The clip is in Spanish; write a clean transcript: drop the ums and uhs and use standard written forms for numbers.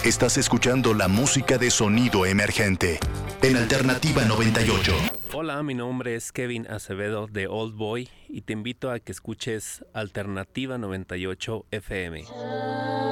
Estás escuchando la música de sonido emergente en Alternativa 98. Hola, mi nombre es Kevin Acevedo de Old Boy y te invito a que escuches Alternativa 98 FM.